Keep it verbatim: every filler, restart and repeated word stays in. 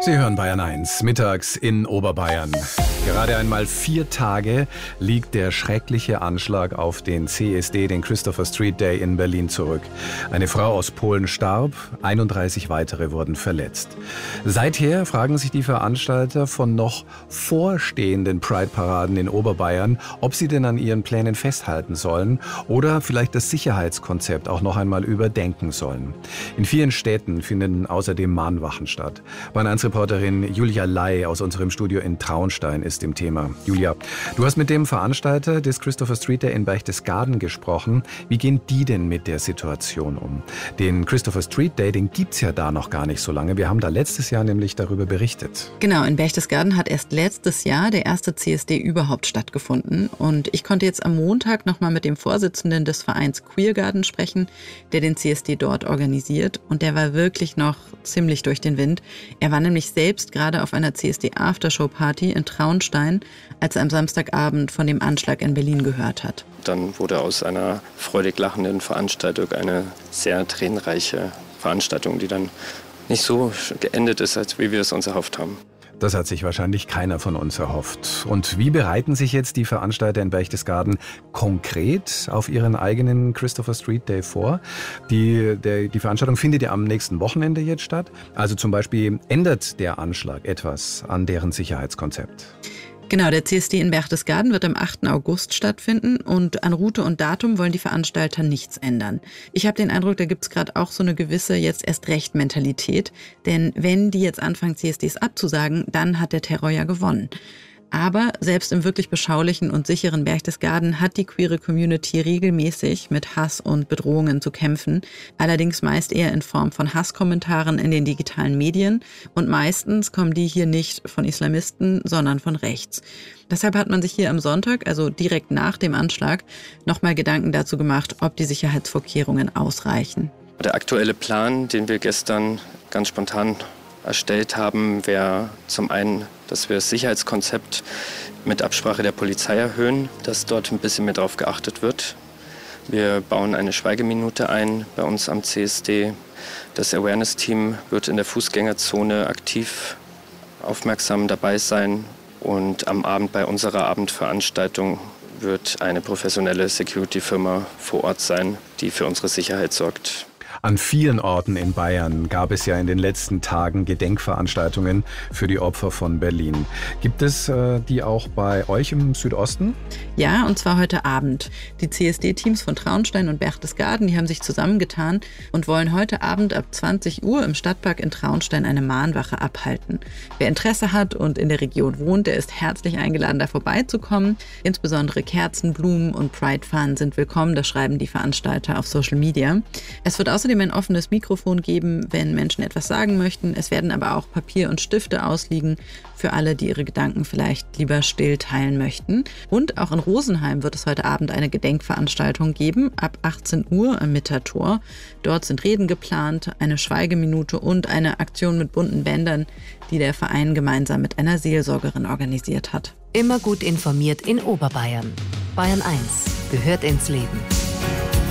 Sie hören Bayern eins, mittags in Oberbayern. Gerade einmal vier Tage liegt der schreckliche Anschlag auf den C S D, den Christopher Street Day in Berlin, zurück. Eine Frau aus Polen starb, einunddreißig weitere wurden verletzt. Seither fragen sich die Veranstalter von noch vorstehenden Pride-Paraden in Oberbayern, ob sie denn an ihren Plänen festhalten sollen oder vielleicht das Sicherheitskonzept auch noch einmal überdenken sollen. In vielen Städten finden außerdem Mahnwachen statt. Meine Reporterin Julia Lai aus unserem Studio in Traunstein ist im Thema. Julia, du hast mit dem Veranstalter des Christopher Street Day in Berchtesgaden gesprochen. Wie gehen die denn mit der Situation um? Den Christopher Street Day, den gibt's ja da noch gar nicht so lange. Wir haben da letztes Jahr nämlich darüber berichtet. Genau, in Berchtesgaden hat erst letztes Jahr der erste C S D überhaupt stattgefunden. Und ich konnte jetzt am Montag nochmal mit dem Vorsitzenden des Vereins Queergarden sprechen, der den C S D dort organisiert. Und der war wirklich noch ziemlich durch den Wind. Er war nämlich selbst gerade auf einer C S D-Aftershow-Party in Traunstein, als er am Samstagabend von dem Anschlag in Berlin gehört hat. Dann wurde aus einer freudig lachenden Veranstaltung eine sehr tränenreiche Veranstaltung, die dann nicht so geendet ist, als wie wir es uns erhofft haben. Das hat sich wahrscheinlich keiner von uns erhofft. Und wie bereiten sich jetzt die Veranstalter in Berchtesgaden konkret auf ihren eigenen Christopher Street Day vor? Die, der, die Veranstaltung findet ja am nächsten Wochenende jetzt statt. Also zum Beispiel ändert der Anschlag etwas an deren Sicherheitskonzept? Genau, der C S D in Berchtesgaden wird am achten August stattfinden und an Route und Datum wollen die Veranstalter nichts ändern. Ich habe den Eindruck, da gibt's gerade auch so eine gewisse jetzt erst recht Mentalität, denn wenn die jetzt anfangen, C S Ds abzusagen, dann hat der Terror ja gewonnen. Aber selbst im wirklich beschaulichen und sicheren Berchtesgaden hat die queere Community regelmäßig mit Hass und Bedrohungen zu kämpfen. Allerdings meist eher in Form von Hasskommentaren in den digitalen Medien. Und meistens kommen die hier nicht von Islamisten, sondern von rechts. Deshalb hat man sich hier am Sonntag, also direkt nach dem Anschlag, nochmal Gedanken dazu gemacht, ob die Sicherheitsvorkehrungen ausreichen. Der aktuelle Plan, den wir gestern ganz spontan erstellt haben, wäre zum einen, dass wir das Sicherheitskonzept mit Absprache der Polizei erhöhen, dass dort ein bisschen mehr drauf geachtet wird. Wir bauen eine Schweigeminute ein bei uns am C S D. Das Awareness-Team wird in der Fußgängerzone aktiv aufmerksam dabei sein. Und am Abend bei unserer Abendveranstaltung wird eine professionelle Security-Firma vor Ort sein, die für unsere Sicherheit sorgt. An vielen Orten in Bayern gab es ja in den letzten Tagen Gedenkveranstaltungen für die Opfer von Berlin. Gibt es äh, die auch bei euch im Südosten? Ja, und zwar heute Abend. Die C S D-Teams von Traunstein und Berchtesgaden, die haben sich zusammengetan und wollen heute Abend ab zwanzig Uhr im Stadtpark in Traunstein eine Mahnwache abhalten. Wer Interesse hat und in der Region wohnt, der ist herzlich eingeladen, da vorbeizukommen. Insbesondere Kerzen, Blumen und Pride-Fahnen sind willkommen, das schreiben die Veranstalter auf Social Media. Es wird außerdem ein offenes Mikrofon geben, wenn Menschen etwas sagen möchten. Es werden aber auch Papier und Stifte ausliegen für alle, die ihre Gedanken vielleicht lieber still teilen möchten. Und auch in Rosenheim wird es heute Abend eine Gedenkveranstaltung geben, ab achtzehn Uhr am Mittertor. Dort sind Reden geplant, eine Schweigeminute und eine Aktion mit bunten Bändern, die der Verein gemeinsam mit einer Seelsorgerin organisiert hat. Immer gut informiert in Oberbayern. Bayern eins gehört ins Leben.